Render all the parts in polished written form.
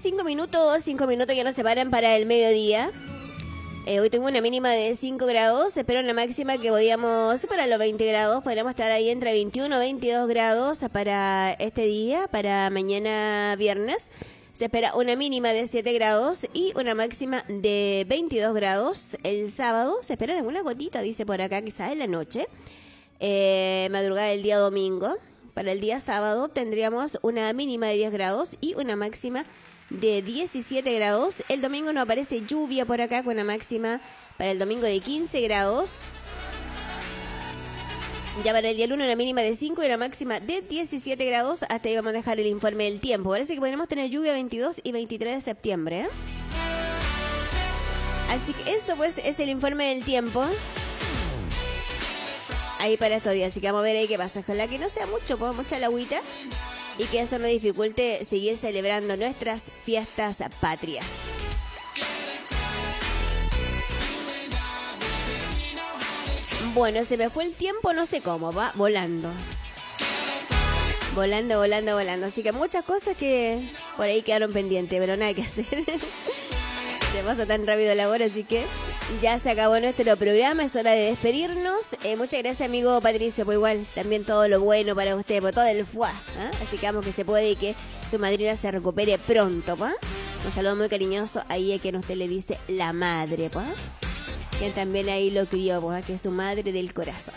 5 minutos ya nos separan para el mediodía. Hoy tengo una mínima de 5 grados, espero una máxima que podíamos superar los 20 grados, podríamos estar ahí entre 21 y 22 grados para este día, para mañana viernes. Se espera una mínima de 7 grados y una máxima de 22 grados. El sábado se esperan algunas gotitas, dice por acá, quizás en la noche. Madrugada del día domingo. Para el día sábado tendríamos una mínima de 10 grados y una máxima de 17 grados. El domingo no aparece lluvia por acá, con una máxima para el domingo de 15 grados. Ya para el día lunes una mínima de 5 y una máxima de 17 grados. Hasta ahí vamos a dejar el informe del tiempo. Parece que podremos tener lluvia 22 y 23 de septiembre, ¿eh? Así que esto pues es el informe del tiempo ahí para estos días. Así que vamos a ver ahí qué pasa. Ojalá que no sea mucho, pues mucha la agüita, y que eso no dificulte seguir celebrando nuestras fiestas patrias. Bueno, se me fue el tiempo, no sé cómo, va volando. Volando. Así que muchas cosas que por ahí quedaron pendientes, pero nada que hacer. Se pasa tan rápido la hora, así que ya se acabó nuestro programa, es hora de despedirnos. Muchas gracias, amigo Patricio, pues igual, también todo lo bueno para usted, por todo el fuá, ¿eh? Así que vamos que se puede y que su madrina se recupere pronto, ¿pa? Un saludo muy cariñoso ahí a quien usted le dice la madre, ¿pa? Que también ahí lo crió, ¿pa? Que es su madre del corazón.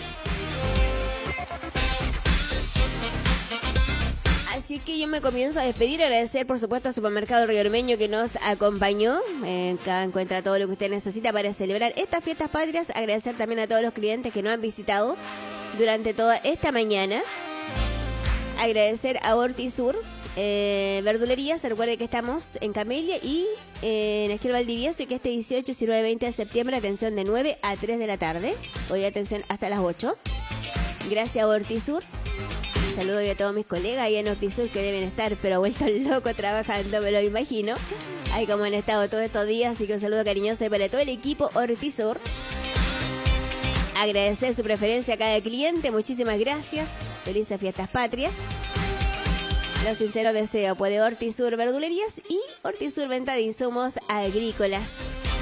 Así que yo me comienzo a despedir, agradecer por supuesto al Supermercado Río Ormeño que nos acompañó. Acá encuentra todo lo que usted necesita para celebrar estas fiestas patrias. Agradecer también a todos los clientes que nos han visitado durante toda esta mañana. Agradecer a Hortisur Verdulería. Se recuerde que estamos en Camelia y en Esquel Valdivieso, y que este 18, 19, 20 de septiembre, atención de 9 a 3 de la tarde. Hoy atención hasta las 8. Gracias a Hortisur. Saludo a todos mis colegas ahí en Hortisur que deben estar pero vueltos locos trabajando, me lo imagino. Ahí como han estado todos estos días, así que un saludo cariñoso para todo el equipo Hortisur. Agradecer su preferencia a cada cliente, muchísimas gracias. Felices fiestas patrias. Los sinceros deseos pues, de Hortisur Verdulerías y Hortisur Venta de Insumos Agrícolas.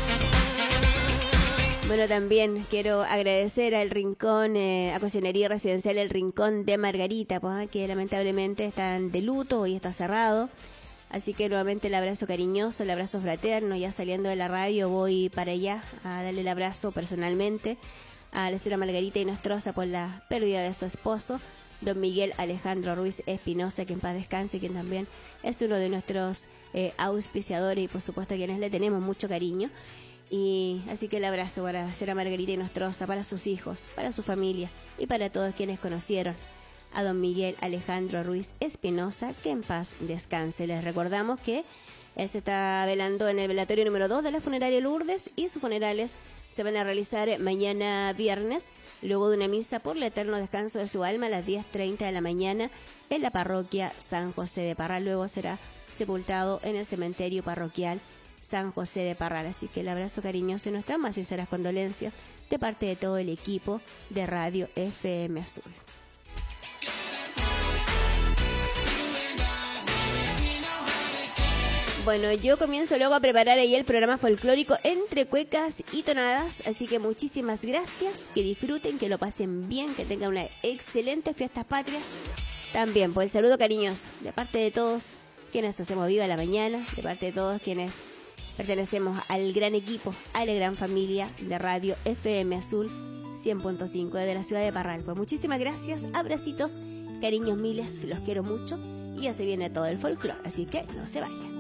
Bueno, también quiero agradecer al Rincón, a Cocinería Residencial El Rincón de Margarita, pues, que lamentablemente están de luto, hoy está cerrado. Así que nuevamente el abrazo cariñoso, el abrazo fraterno. Ya saliendo de la radio voy para allá a darle el abrazo personalmente a la señora Margarita Inostroza por la pérdida de su esposo, don Miguel Alejandro Ruiz Espinosa, que en paz descanse, quien también es uno de nuestros auspiciadores y por supuesto a quienes le tenemos mucho cariño. Y así que el abrazo para la señora Margarita Inostroza, para sus hijos, para su familia y para todos quienes conocieron a don Miguel Alejandro Ruiz Espinosa, que en paz descanse. Les recordamos que él se está velando en el velatorio número 2 de la funeraria Lourdes, y sus funerales se van a realizar mañana viernes, luego de una misa por el eterno descanso de su alma a las 10:30 de la mañana en la parroquia San José de Parral. Luego será sepultado en el cementerio parroquial San José de Parral. Así que el abrazo cariñoso y nuestras más sinceras condolencias de parte de todo el equipo de Radio FM Azul. Bueno, yo comienzo luego a preparar ahí el programa folclórico entre cuecas y tonadas, así que muchísimas gracias, que disfruten, que lo pasen bien, que tengan una excelente fiestas patrias. También por el saludo cariñoso de parte de todos quienes hacemos viva la mañana, de parte de todos quienes pertenecemos al gran equipo, a la gran familia de Radio FM Azul 100.5 de la ciudad de Parral. Pues muchísimas gracias, abracitos, cariños miles, los quiero mucho y ya se viene todo el folclore, así que no se vayan.